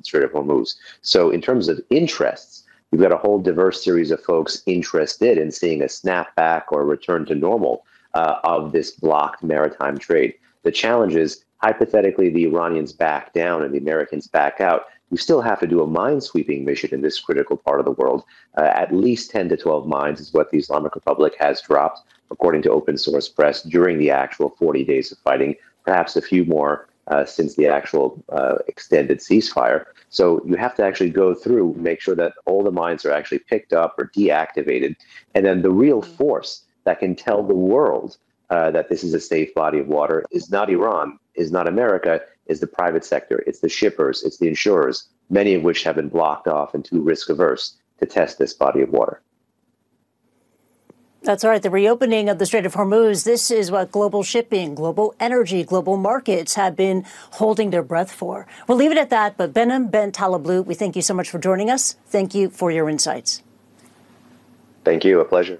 the Strait of Hormuz. So in terms of interests, you've got a whole diverse series of folks interested in seeing a snapback or return to normal of this blocked maritime trade. The challenge is, hypothetically, the Iranians back down and the Americans back out. You still have to do a mine-sweeping mission in this critical part of the world. At least 10 to 12 mines is what the Islamic Republic has dropped, according to open source press, during the actual 40 days of fighting, perhaps a few more since the actual extended ceasefire. So you have to actually go through, make sure that all the mines are actually picked up or deactivated. And then the real force that can tell the world that this is a safe body of water is not Iran, is not America, is the private sector. It's the shippers, it's the insurers, many of which have been blocked off and too risk averse to test this body of water. That's right. The reopening of the Strait of Hormuz, this is what global shipping, global energy, global markets have been holding their breath for. We'll leave it at that. But Behnam Ben Taleblu, we thank you so much for joining us. Thank you for your insights. Thank you. A pleasure.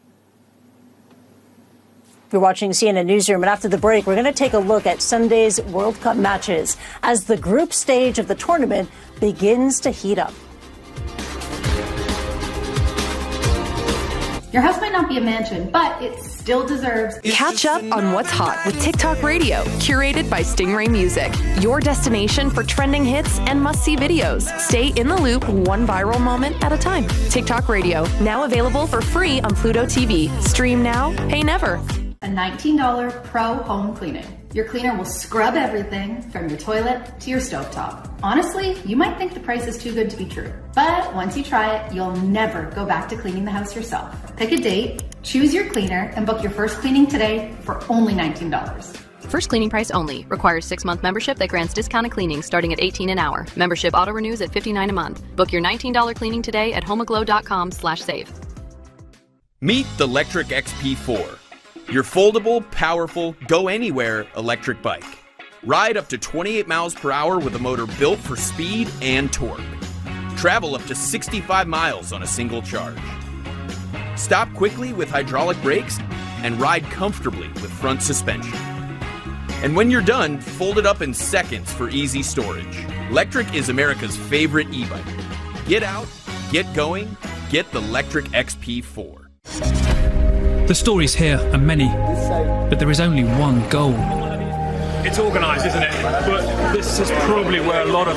You're watching CNN Newsroom, and after the break, we're going to take a look at Sunday's World Cup matches as the group stage of the tournament begins to heat up. Your house might not be a mansion, but it still deserves... Catch up on what's hot with TikTok Radio, curated by Stingray Music. Your destination for trending hits and must-see videos. Stay in the loop, one viral moment at a time. TikTok Radio, now available for free on Pluto TV. Stream now, pay never. A $19 Pro Home Cleaning. Your cleaner will scrub everything from your toilet to your stovetop. Honestly, you might think the price is too good to be true. But once you try it, you'll never go back to cleaning the house yourself. Pick a date, choose your cleaner, and book your first cleaning today for only $19. First cleaning price only. Requires 6-month membership that grants discounted cleaning starting at $18 an hour. Membership auto renews at $59 a month. Book your $19 cleaning today at homeaglow.com/save. Meet the Lectric XP4. Your foldable, powerful, go-anywhere electric bike. Ride up to 28 miles per hour with a motor built for speed and torque. Travel up to 65 miles on a single charge. Stop quickly with hydraulic brakes and ride comfortably with front suspension. And when you're done, fold it up in seconds for easy storage. Lectric is America's favorite e-bike. Get out, get going, get the Lectric XP4. The stories here are many, but there is only one goal. It's organised, isn't it? But this is probably where a lot of